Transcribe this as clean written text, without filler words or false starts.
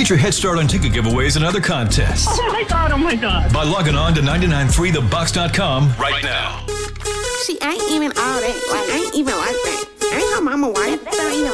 Get your head start on ticket giveaways and other contests. Oh my God. By logging on to 993thebox.com right now. She ain't even all that. Like, ain't even like that. Ain't her mama white.